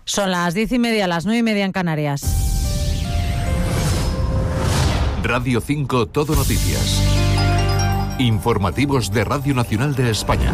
Son las 10:30, las 9:30 en Canarias. Radio 5 Todo Noticias. Informativos de Radio Nacional de España.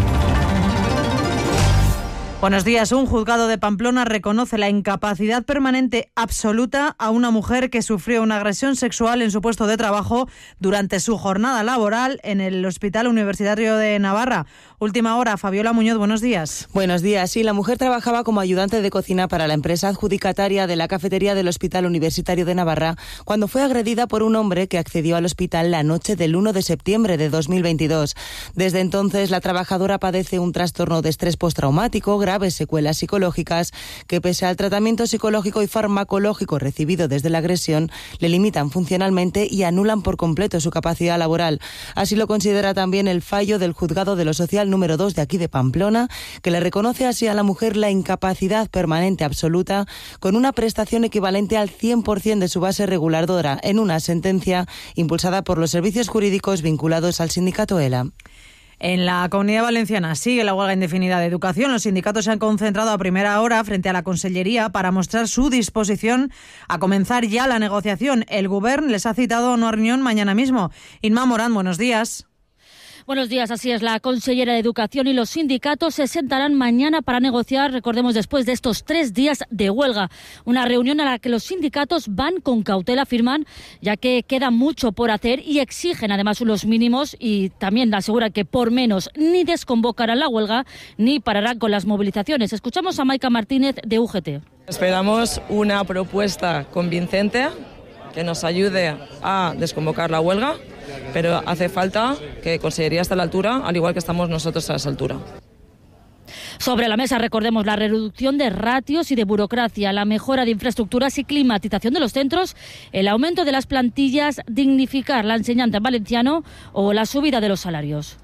Buenos días. Un juzgado de Pamplona reconoce la incapacidad permanente absoluta a una mujer que sufrió una agresión sexual en su puesto de trabajo durante su jornada laboral en el Hospital Universitario de Navarra. Última hora, Fabiola Muñoz, buenos días. Buenos días. Sí, la mujer trabajaba como ayudante de cocina para la empresa adjudicataria de la cafetería del Hospital Universitario de Navarra cuando fue agredida por un hombre que accedió al hospital la noche del 1 de septiembre de 2022. Desde entonces, la trabajadora padece un trastorno de estrés postraumático, graves secuelas psicológicas que, pese al tratamiento psicológico y farmacológico recibido desde la agresión, le limitan funcionalmente y anulan por completo su capacidad laboral. Así lo considera también el fallo del Juzgado de lo Social número 2 de aquí de Pamplona, que le reconoce así a la mujer la incapacidad permanente absoluta con una prestación equivalente al 100% de su base reguladora en una sentencia impulsada por los servicios jurídicos vinculados al sindicato ELA. En la Comunidad Valenciana sigue la huelga indefinida de educación. Los sindicatos se han concentrado a primera hora frente a la Consellería para mostrar su disposición a comenzar ya la negociación. El Govern les ha citado a una reunión mañana mismo. Inma Morán, buenos días. Buenos días, así es. La consellera de Educación y los sindicatos se sentarán mañana para negociar, recordemos, después de estos 3 días de huelga. Una reunión a la que los sindicatos van con cautela, afirman, ya que queda mucho por hacer y exigen además los mínimos, y también aseguran que por menos ni desconvocarán la huelga ni pararán con las movilizaciones. Escuchamos a Maica Martínez de UGT. Esperamos una propuesta convincente que nos ayude a desconvocar la huelga, pero hace falta que Consellería esté a la altura, al igual que estamos nosotros a esa altura. Sobre la mesa, recordemos, la reducción de ratios y de burocracia, la mejora de infraestructuras y climatización de los centros, el aumento de las plantillas, dignificar la enseñanza en valenciano o la subida de los salarios.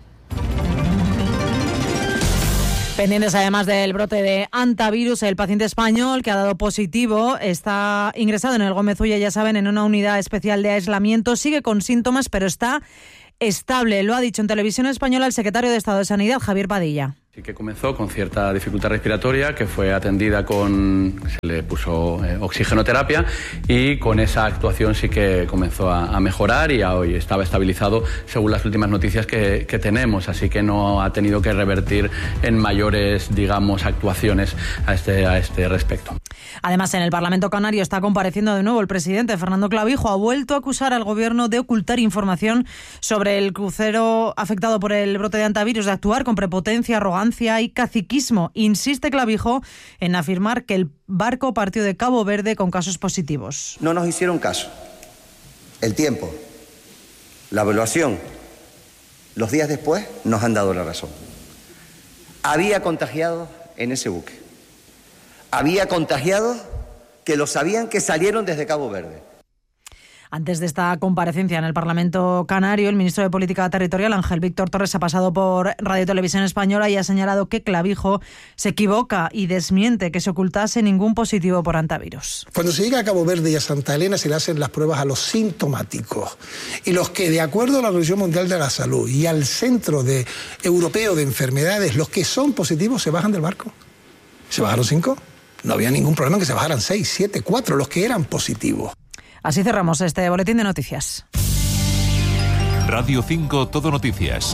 Pendientes además del brote de hantavirus, el paciente español que ha dado positivo está ingresado en el Gómez Ulla, ya saben, en una unidad especial de aislamiento. Sigue con síntomas, pero está estable. Lo ha dicho en Televisión Española el secretario de Estado de Sanidad, Javier Padilla. Sí que comenzó con cierta dificultad respiratoria, que fue atendida se le puso oxigenoterapia, y con esa actuación sí que comenzó a mejorar y hoy estaba estabilizado según las últimas noticias que tenemos, así que no ha tenido que revertir en mayores, digamos, actuaciones a este respecto. Además, en el Parlamento Canario está compareciendo de nuevo el presidente Fernando Clavijo. Ha vuelto a acusar al gobierno de ocultar información sobre el crucero afectado por el brote de hantavirus, de actuar con prepotencia, arrogancia y caciquismo. Insiste Clavijo en afirmar que el barco partió de Cabo Verde con casos positivos. No nos hicieron caso. El tiempo, la evaluación, los días después nos han dado la razón. Había contagiados en ese buque. Había contagiados que lo sabían, que salieron desde Cabo Verde. Antes de esta comparecencia en el Parlamento Canario, el ministro de Política Territorial, Ángel Víctor Torres, ha pasado por Radio Televisión Española y ha señalado que Clavijo se equivoca y desmiente que se ocultase ningún positivo por hantavirus. Cuando se llega a Cabo Verde y a Santa Elena se le hacen las pruebas a los sintomáticos, y los que, de acuerdo a la Organización Mundial de la Salud y al Centro Europeo de Enfermedades, los que son positivos se bajan del barco. ¿Se bajaron 5? No había ningún problema en que se bajaran 6, 7, 4, los que eran positivos. Así cerramos este boletín de noticias. Radio 5 Todo Noticias.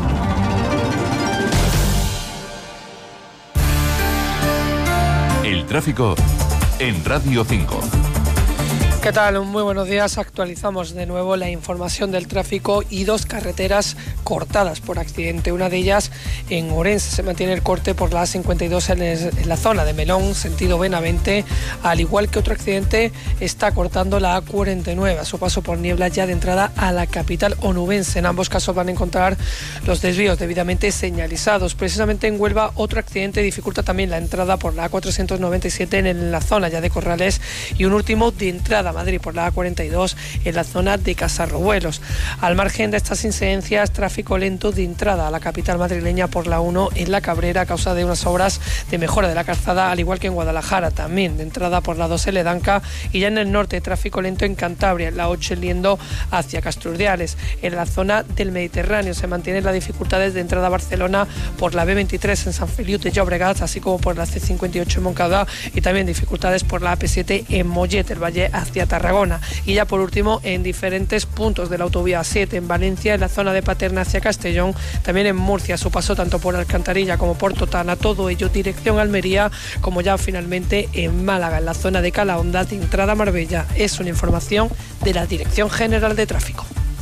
El tráfico en Radio 5. ¿Qué tal? Muy buenos días. Actualizamos de nuevo la información del tráfico y 2 carreteras cortadas por accidente. Una de ellas en Orense. Se mantiene el corte por la A52 en la zona de Melón, sentido Benavente. Al igual que otro accidente, está cortando la A49 a su paso por Niebla, ya de entrada a la capital onubense. En ambos casos van a encontrar los desvíos debidamente señalizados. Precisamente en Huelva, otro accidente dificulta también la entrada por la A497 en la zona ya de Corrales, y un último de entrada Madrid por la A42 en la zona de Casarrobuelos. Al margen de estas incidencias, tráfico lento de entrada a la capital madrileña por la 1 en La Cabrera a causa de unas obras de mejora de la calzada, al igual que en Guadalajara, también de entrada por la 2 en Ledanca, y ya en el norte tráfico lento en Cantabria, en la 8 yendo hacia Castrurdiales. En la zona del Mediterráneo se mantienen las dificultades de entrada a Barcelona por la B23 en San Feliu de Llobregat, así como por la C58 en Montcada, y también dificultades por la AP7 en Mollet, el Valle hacia Tarragona. Y ya por último, en diferentes puntos de la autovía 7 en Valencia, en la zona de Paterna hacia Castellón, también en Murcia, su paso tanto por Alcantarilla como por Totana, todo ello dirección Almería, como ya finalmente en Málaga, en la zona de Calahonda de entrada a Marbella. Es una información de la Dirección General de Tráfico.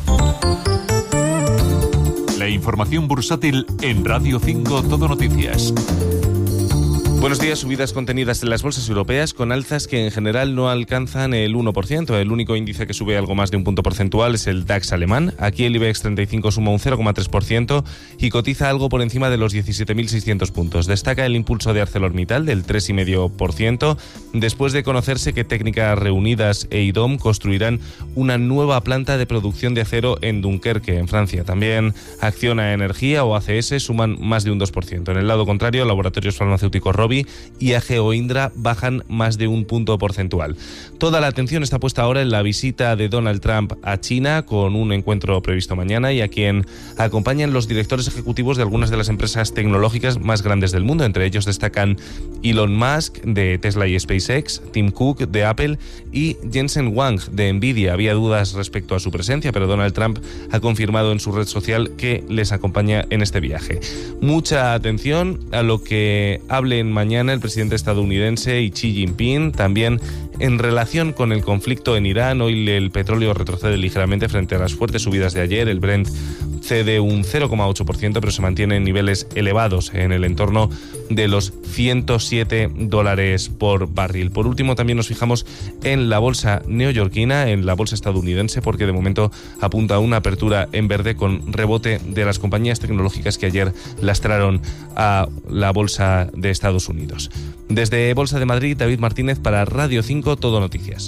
La información bursátil en Radio 5 Todo Noticias. Buenos días. Subidas contenidas en las bolsas europeas con alzas que en general no alcanzan el 1%. El único índice que sube algo más de un punto porcentual es el DAX alemán. Aquí el IBEX 35 suma un 0,3% y cotiza algo por encima de los 17.600 puntos. Destaca el impulso de ArcelorMittal del 3,5%, después de conocerse que Técnicas Reunidas e IDOM construirán una nueva planta de producción de acero en Dunkerque, en Francia. También Acciona Energía o ACS suman más de un 2%. En el lado contrario, laboratorios farmacéuticos Robi y AG o Indra bajan más de un punto porcentual. Toda la atención está puesta ahora en la visita de Donald Trump a China, con un encuentro previsto mañana y a quien acompañan los directores ejecutivos de algunas de las empresas tecnológicas más grandes del mundo. Entre ellos destacan Elon Musk de Tesla y SpaceX, Tim Cook de Apple y Jensen Huang de Nvidia. Había dudas respecto a su presencia, pero Donald Trump ha confirmado en su red social que les acompaña en este viaje. Mucha atención a lo que hablen mañana el presidente estadounidense y Xi Jinping, también en relación con el conflicto en Irán. Hoy el petróleo retrocede ligeramente frente a las fuertes subidas de ayer. El Brent cede un 0,8%, pero se mantiene en niveles elevados, en el entorno de los $107 por barril. Por último, también nos fijamos en la bolsa neoyorquina, en la bolsa estadounidense, porque de momento apunta a una apertura en verde con rebote de las compañías tecnológicas que ayer lastraron a la bolsa de Estados Unidos. Desde Bolsa de Madrid, David Martínez para Radio 5 Todo Noticias.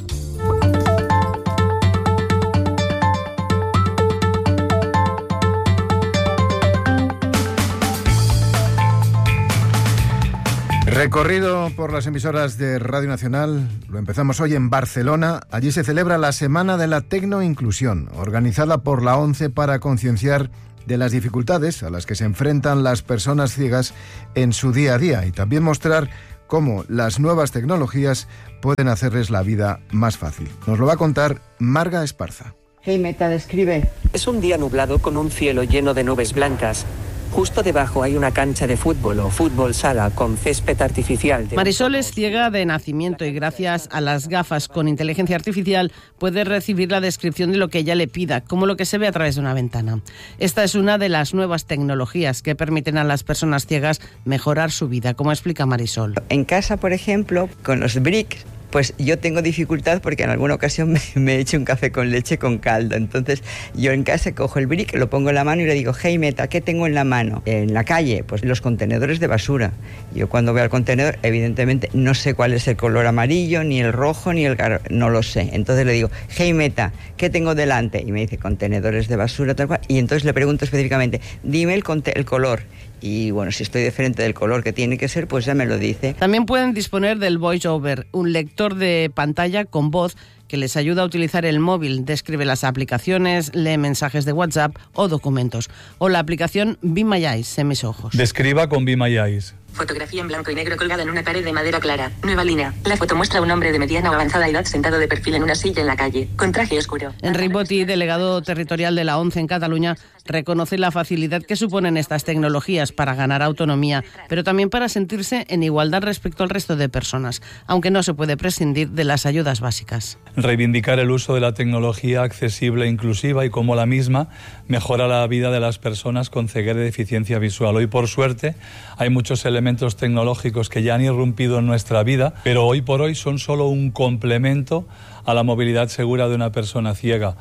Recorrido por las emisoras de Radio Nacional, lo empezamos hoy en Barcelona. Allí se celebra la Semana de la Tecnoinclusión, organizada por la ONCE para concienciar de las dificultades a las que se enfrentan las personas ciegas en su día a día y también mostrar cómo las nuevas tecnologías pueden hacerles la vida más fácil. Nos lo va a contar Marga Esparza. Hey Meta, describe. Es un día nublado con un cielo lleno de nubes blancas. Justo debajo hay una cancha de fútbol o fútbol sala con césped artificial. Marisol es ciega de nacimiento y gracias a las gafas con inteligencia artificial puede recibir la descripción de lo que ella le pida, como lo que se ve a través de una ventana. Esta es una de las nuevas tecnologías que permiten a las personas ciegas mejorar su vida, como explica Marisol. En casa, por ejemplo, con los bricks, pues yo tengo dificultad porque en alguna ocasión me he hecho un café con leche con caldo. Entonces yo en casa cojo el brick, lo pongo en la mano y le digo, hey Meta, ¿qué tengo en la mano? En la calle, pues los contenedores de basura. Yo cuando veo al contenedor, evidentemente no sé cuál es el color amarillo, ni el rojo, ni el no lo sé. Entonces le digo, hey Meta, ¿qué tengo delante? Y me dice, contenedores de basura, tal cual. Y entonces le pregunto específicamente, dime el color. Y bueno, si estoy diferente del color que tiene que ser, pues ya me lo dice. También pueden disponer del VoiceOver, un lector de pantalla con voz que les ayuda a utilizar el móvil, describe las aplicaciones, lee mensajes de WhatsApp o documentos. O la aplicación Be My Eyes, en mis ojos. Describa con Be My Eyes. Fotografía en blanco y negro colgada en una pared de madera clara. Nueva línea. La foto muestra a un hombre de mediana o avanzada edad sentado de perfil en una silla en la calle, con traje oscuro. Enric Botti, delegado territorial de la ONCE en Cataluña, reconoce la facilidad que suponen estas tecnologías para ganar autonomía, pero también para sentirse en igualdad respecto al resto de personas, aunque no se puede prescindir de las ayudas básicas. Reivindicar el uso de la tecnología accesible e inclusiva y cómo la misma mejora la vida de las personas con ceguera y deficiencia visual. Hoy, por suerte, hay muchos elementos tecnológicos que ya han irrumpido en nuestra vida, pero hoy por hoy son solo un complemento a la movilidad segura de una persona ciega.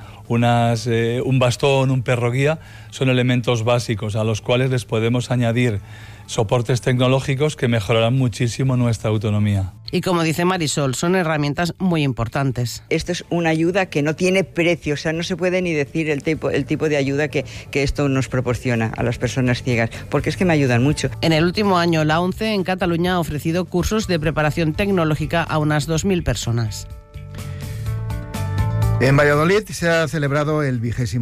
Un bastón, un perro guía, son elementos básicos a los cuales les podemos añadir soportes tecnológicos que mejorarán muchísimo nuestra autonomía. Y como dice Marisol, son herramientas muy importantes. Esto es una ayuda que no tiene precio, o sea, no se puede ni decir el tipo de ayuda que esto nos proporciona a las personas ciegas, porque es que me ayudan mucho. En el último año, la ONCE en Cataluña ha ofrecido cursos de preparación tecnológica a unas 2.000 personas. En Valladolid se ha celebrado el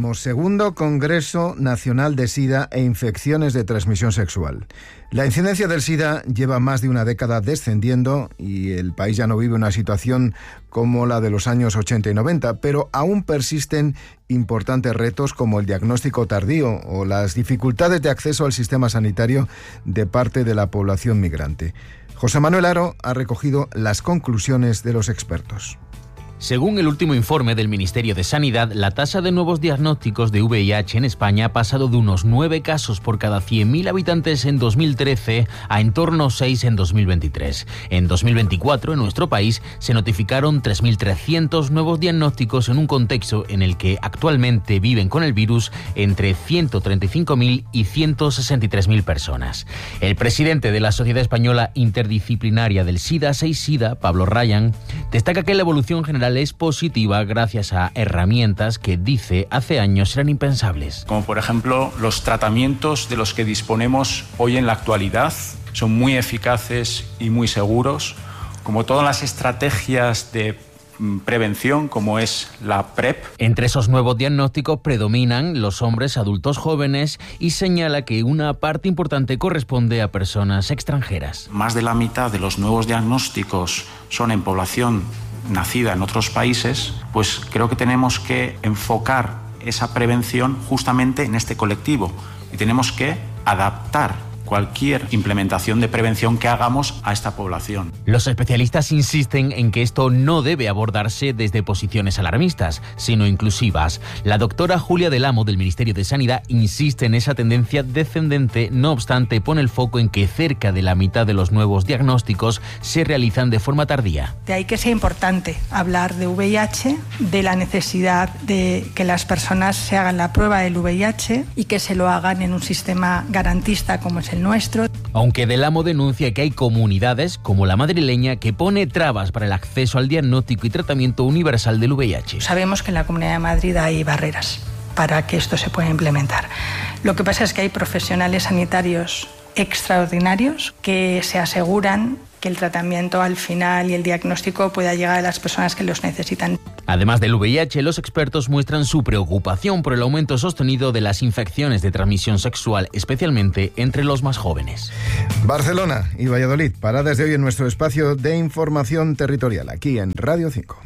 22º Congreso Nacional de SIDA e Infecciones de Transmisión Sexual. La incidencia del SIDA lleva más de una década descendiendo y el país ya no vive una situación como la de los años 80 y 90, pero aún persisten importantes retos como el diagnóstico tardío o las dificultades de acceso al sistema sanitario de parte de la población migrante. José Manuel Aro ha recogido las conclusiones de los expertos. Según el último informe del Ministerio de Sanidad, la tasa de nuevos diagnósticos de VIH en España ha pasado de unos 9 casos por cada 100.000 habitantes en 2013 a en torno a 6 en 2023. En 2024, en nuestro país, se notificaron 3.300 nuevos diagnósticos en un contexto en el que actualmente viven con el virus entre 135.000 y 163.000 personas. El presidente de la Sociedad Española Interdisciplinaria del SIDA, SEISIDA, Pablo Ryan, destaca que la evolución general es positiva gracias a herramientas que, dice, hace años eran impensables. Como por ejemplo los tratamientos de los que disponemos hoy en la actualidad son muy eficaces y muy seguros, como todas las estrategias de prevención como es la PrEP. Entre esos nuevos diagnósticos predominan los hombres adultos jóvenes y señala que una parte importante corresponde a personas extranjeras. Más de la mitad de los nuevos diagnósticos son en población nacida en otros países, pues creo que tenemos que enfocar esa prevención justamente en este colectivo y tenemos que adaptar cualquier implementación de prevención que hagamos a esta población. Los especialistas insisten en que esto no debe abordarse desde posiciones alarmistas, sino inclusivas. La doctora Julia del Amo, del Ministerio de Sanidad, insiste en esa tendencia descendente, no obstante pone el foco en que cerca de la mitad de los nuevos diagnósticos se realizan de forma tardía. De ahí que sea importante hablar de VIH, de la necesidad de que las personas se hagan la prueba del VIH y que se lo hagan en un sistema garantista como es el nuestro. Aunque Del Amo denuncia que hay comunidades, como la madrileña, que pone trabas para el acceso al diagnóstico y tratamiento universal del VIH. Sabemos que en la Comunidad de Madrid hay barreras para que esto se pueda implementar. Lo que pasa es que hay profesionales sanitarios extraordinarios que se aseguran que el tratamiento al final y el diagnóstico pueda llegar a las personas que los necesitan. Además del VIH, los expertos muestran su preocupación por el aumento sostenido de las infecciones de transmisión sexual, especialmente entre los más jóvenes. Barcelona y Valladolid, paradas de hoy en nuestro espacio de información territorial, aquí en Radio 5.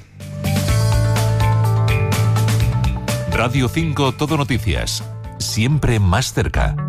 Radio 5 Todo Noticias, siempre más cerca.